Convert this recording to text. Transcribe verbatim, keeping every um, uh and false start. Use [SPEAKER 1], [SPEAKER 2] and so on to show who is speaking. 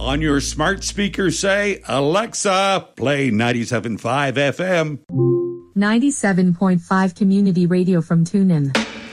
[SPEAKER 1] On your smart speaker, say, Alexa, play ninety-seven point five F M.
[SPEAKER 2] ninety-seven point five Community Radio from TuneIn.